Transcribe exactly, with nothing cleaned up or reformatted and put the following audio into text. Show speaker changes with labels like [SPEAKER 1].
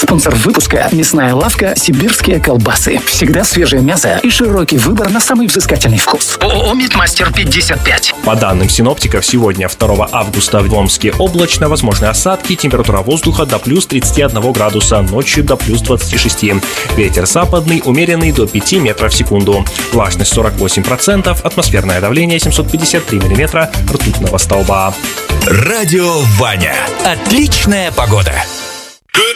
[SPEAKER 1] Спонсор выпуска – мясная лавка «Сибирские колбасы». Всегда свежее мясо и широкий выбор на самый взыскательный вкус. ООО «Мидмастер пятьдесят пять».
[SPEAKER 2] По данным синоптиков, сегодня, второго августа, в Омске облачно, возможны осадки, температура воздуха до плюс тридцати одного градуса, ночью до плюс двадцати шести. Ветер западный, умеренный до пяти метров в секунду. Влажность сорок восемь процентов, атмосферное давление семьсот пятьдесят три миллиметра ртутного столба.
[SPEAKER 3] Радио Ваня. Отличная погода.